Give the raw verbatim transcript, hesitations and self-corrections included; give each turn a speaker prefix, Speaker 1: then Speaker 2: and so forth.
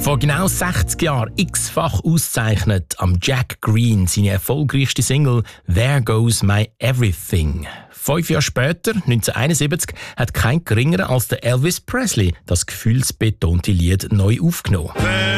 Speaker 1: Vor genau sechzig Jahren x-fach ausgezeichnet am Jack Green seine erfolgreichste Single «There Goes My Everything». Fünf Jahre später, neunzehnhunderteinundsiebzig, hat kein geringerer als der Elvis Presley das gefühlsbetonte Lied neu aufgenommen.